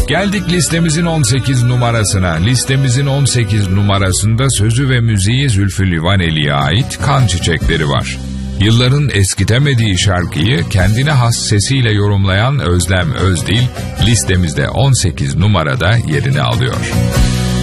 Geldik listemizin 18 numarasına. Listemizin 18 numarasında sözü ve müziği Zülfü Livaneli'ye ait Kan Çiçekleri var. Yılların eskitemediği şarkıyı kendine has sesiyle yorumlayan Özlem Özdil listemizde 18 numarada yerini alıyor.